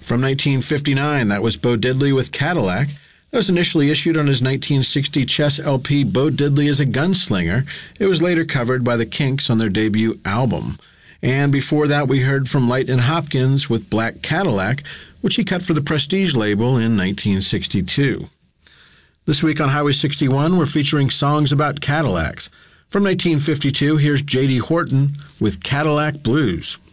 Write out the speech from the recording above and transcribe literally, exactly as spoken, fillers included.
From nineteen fifty-nine, that was Bo Diddley with Cadillac. That was initially issued on his nineteen sixty Chess L P, Bo Diddley as a Gunslinger. It was later covered by the Kinks on their debut album. And before that, we heard from Lightnin' Hopkins with Black Cadillac, which he cut for the Prestige label in nineteen sixty-two. This week on Highway sixty-one, we're featuring songs about Cadillacs. From nineteen fifty-two, here's J D Horton with Cadillac Blues.